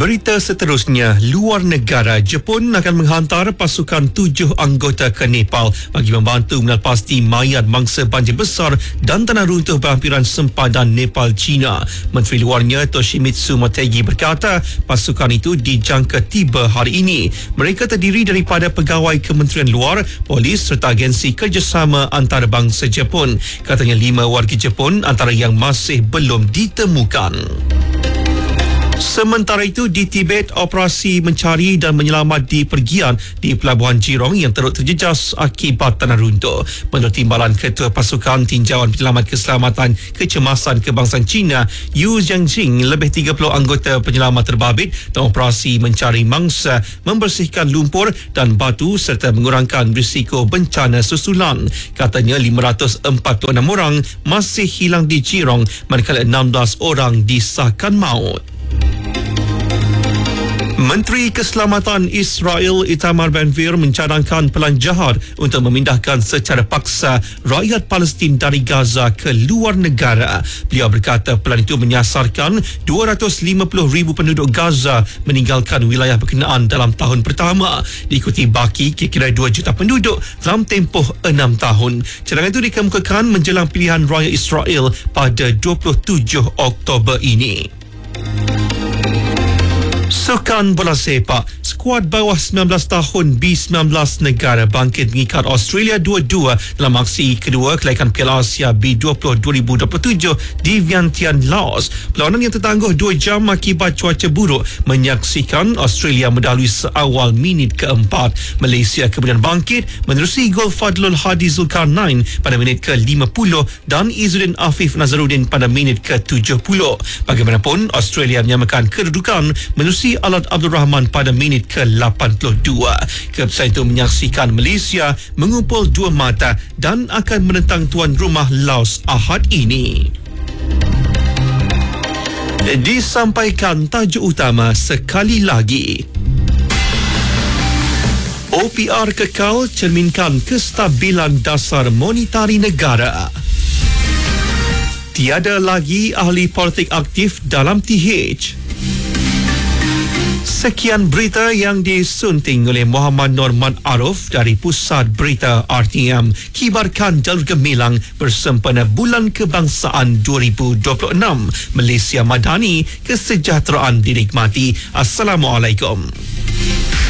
Berita seterusnya, luar negara, Jepun akan menghantar pasukan 7 anggota ke Nepal bagi membantu melepasti mayat mangsa banjir besar dan tanah runtuh berhampiran sempadan Nepal, China. Menteri Luarnya Toshimitsu Motegi berkata pasukan itu dijangka tiba hari ini. Mereka terdiri daripada pegawai Kementerian Luar, polis serta agensi kerjasama antarabangsa Jepun. Katanya 5 warga Jepun antara yang masih belum ditemukan. Sementara itu, di Tibet, operasi mencari dan menyelamat di pergian di Pelabuhan Jurong yang teruk terjejas akibat tanah runtuh. Menurut Timbalan Ketua Pasukan Tinjauan Penyelamat Keselamatan Kecemasan Kebangsaan China, Yu Zhangqing, lebih 30 anggota penyelamat terbabit dalam operasi mencari mangsa, membersihkan lumpur dan batu serta mengurangkan risiko bencana susulan. Katanya 546 orang masih hilang di Jurong, manakala 16 orang disahkan maut. Menteri Keselamatan Israel Itamar Ben-Gvir mencadangkan pelan jahat untuk memindahkan secara paksa rakyat Palestin dari Gaza ke luar negara. Beliau berkata pelan itu menyasarkan 250,000 penduduk Gaza meninggalkan wilayah berkenaan dalam tahun pertama, diikuti baki kira-kira 2 juta penduduk dalam tempoh 6 tahun. Cadangan itu dikemukakan menjelang pilihan raya Israel pada 27 Oktober ini. Sukan bola sepak, skuad bawah 19 tahun B19 negara bangkit mengikat Australia 2-2 dalam aksi kedua kelaikan Piala Asia B20 2027 di Vientiane, Laos. Perlawanan yang tertangguh 2 jam akibat cuaca buruk menyaksikan Australia mendahului seawal minit keempat. Malaysia kemudian bangkit menerusi gol Fadlul Hadi Zulkarnain pada minit ke-50 dan Izzuddin Afif Nazarudin pada minit ke-70. Bagaimanapun, Australia menyamakan kedudukan menerusi Alad Abdul Rahman pada minit ke-82. Keputusan itu menyaksikan Malaysia mengumpul 2 mata dan akan menentang tuan rumah Laos Ahad ini. Disampaikan tajuk utama sekali lagi. OPR kekal cerminkan kestabilan dasar monetari negara. Tiada lagi ahli politik aktif dalam TH. Sekian berita yang disunting oleh Muhammad Norman Arif dari Pusat Berita RTM. Kibarkan jalur gemilang bersempena Bulan Kebangsaan 2026. Malaysia Madani, kesejahteraan dinikmati. Assalamualaikum.